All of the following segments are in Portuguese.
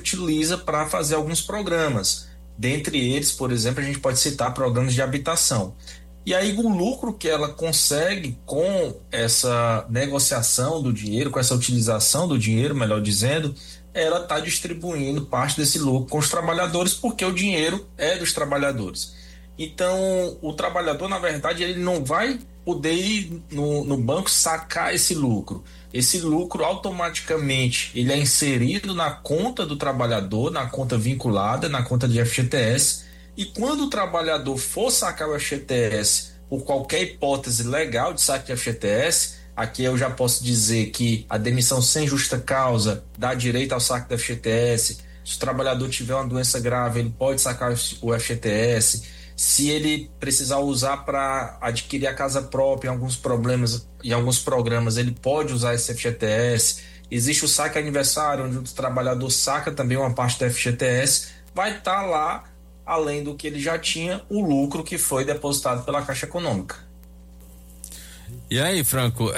utiliza para fazer alguns programas. Dentre eles, por exemplo, a gente pode citar programas de habitação. E aí o lucro que ela consegue com essa negociação do dinheiro, com essa utilização do dinheiro, melhor dizendo, ela está distribuindo parte desse lucro com os trabalhadores, porque o dinheiro é dos trabalhadores. Então, o trabalhador, na verdade, ele não vai poder ir no banco sacar esse lucro. Esse lucro, automaticamente, ele é inserido na conta do trabalhador, na conta vinculada, na conta de FGTS. E quando o trabalhador for sacar o FGTS por qualquer hipótese legal de saque de FGTS, aqui eu já posso dizer que a demissão sem justa causa dá direito ao saque do FGTS. Se o trabalhador tiver uma doença grave, ele pode sacar o FGTS. Se ele precisar usar para adquirir a casa própria em alguns programas, ele pode usar esse FGTS. Existe o saque aniversário, onde o trabalhador saca também uma parte do FGTS. Vai estar lá, além do que ele já tinha, o lucro que foi depositado pela Caixa Econômica. E aí, Franco,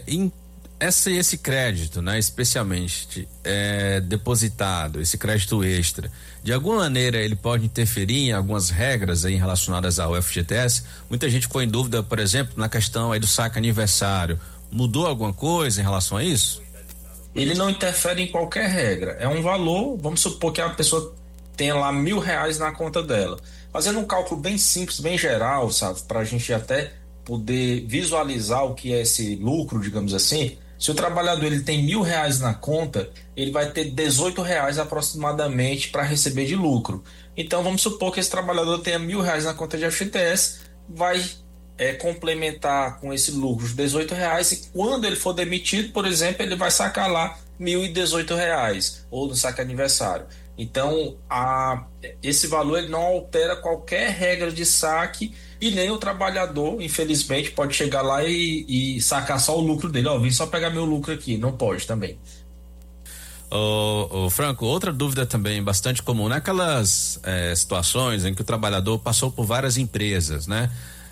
esse crédito, né, especialmente depositado, esse crédito extra, de alguma maneira ele pode interferir em algumas regras aí relacionadas ao FGTS? Muita gente ficou em dúvida, por exemplo, na questão aí do saque aniversário. Mudou alguma coisa em relação a isso? Ele não interfere em qualquer regra. É um valor, vamos supor que a pessoa tenha lá R$1.000 na conta dela. Fazendo um cálculo bem simples, bem geral, sabe, para a gente até poder visualizar o que é esse lucro, digamos assim. Se o trabalhador ele tem R$1.000 na conta, ele vai ter R$18 aproximadamente para receber de lucro. Então vamos supor que esse trabalhador tenha R$1.000 na conta de FGTS, vai complementar com esse lucro os R$18 e quando ele for demitido, por exemplo, ele vai sacar lá R$1.018 ou no saque aniversário. Então esse valor ele não altera qualquer regra de saque. E nem o trabalhador, infelizmente, pode chegar lá e sacar só o lucro dele. Vim só pegar meu lucro aqui. Não pode também. Franco, outra dúvida também bastante comum, naquelas situações em que o trabalhador passou por várias empresas, né?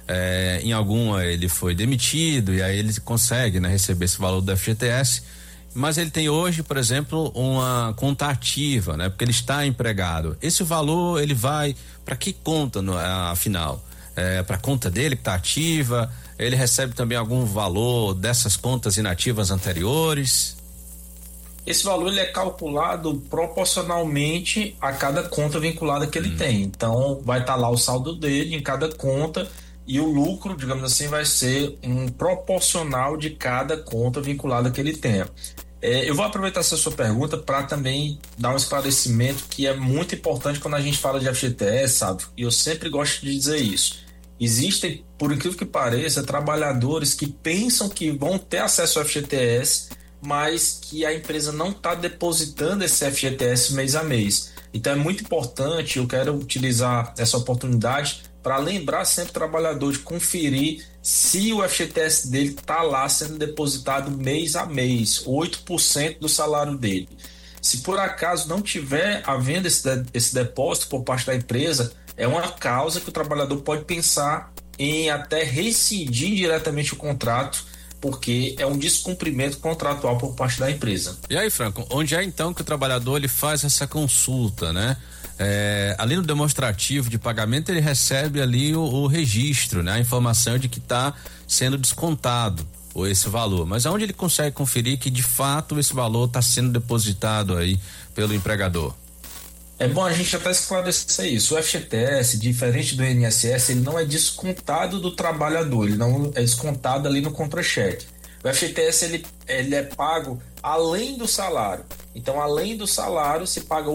Em alguma ele foi demitido e aí ele consegue, né, receber esse valor do FGTS, mas ele tem hoje, por exemplo, uma conta ativa, né? Porque ele está empregado. Esse valor ele vai para que conta afinal? Para a conta dele que está ativa, ele recebe também algum valor dessas contas inativas anteriores? Esse valor ele é calculado proporcionalmente a cada conta vinculada que ele tem. Então vai estar lá o saldo dele em cada conta e o lucro, digamos assim, vai ser proporcional de cada conta vinculada que ele tenha. Eu vou aproveitar essa sua pergunta para também dar um esclarecimento que é muito importante quando a gente fala de FGTS, sabe? E eu sempre gosto de dizer isso. Existem, por incrível que pareça, trabalhadores que pensam que vão ter acesso ao FGTS, mas que a empresa não está depositando esse FGTS mês a mês. Então é muito importante, eu quero utilizar essa oportunidade para lembrar sempre o trabalhador de conferir se o FGTS dele está lá sendo depositado mês a mês, 8% do salário dele. Se por acaso não tiver havendo esse depósito por parte da empresa, é uma causa que o trabalhador pode pensar em até rescindir diretamente o contrato, porque é um descumprimento contratual por parte da empresa. E aí, Franco, onde é então que o trabalhador ele faz essa consulta, né? Ali no demonstrativo de pagamento ele recebe ali o registro, né? A informação de que está sendo descontado esse valor, mas aonde ele consegue conferir que de fato esse valor está sendo depositado aí pelo empregador? É bom a gente até esclarecer isso. O FGTS, diferente do INSS, ele não é descontado do trabalhador, ele não é descontado ali no contra-cheque. O FGTS ele é pago além do salário. Então, além do salário, se paga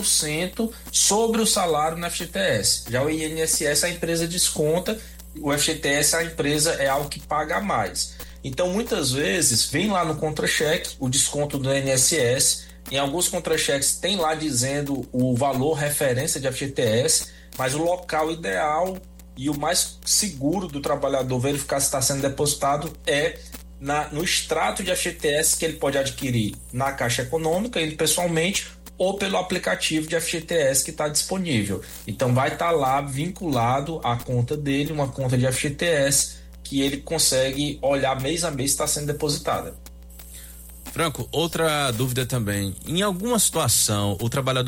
8% sobre o salário no FGTS. Já o INSS a empresa desconta, o FGTS a empresa é algo que paga a mais. Então, muitas vezes, vem lá no contra-cheque o desconto do INSS. Em alguns contra-cheques tem lá dizendo o valor referência de FGTS, mas o local ideal e o mais seguro do trabalhador verificar se está sendo depositado é no extrato de FGTS que ele pode adquirir na Caixa Econômica, ele pessoalmente, ou pelo aplicativo de FGTS que está disponível. Então vai estar lá vinculado à conta dele, uma conta de FGTS, que ele consegue olhar mês a mês se está sendo depositada. Franco, outra dúvida também. Em alguma situação, o trabalhador